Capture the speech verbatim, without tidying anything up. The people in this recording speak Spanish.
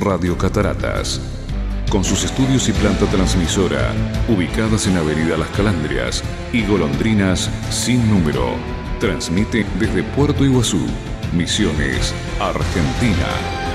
Radio Cataratas. Con sus estudios y planta transmisora, ubicadas en Avenida Las Calandrias y Golondrinas sin número, transmite desde Puerto Iguazú, Misiones, Argentina.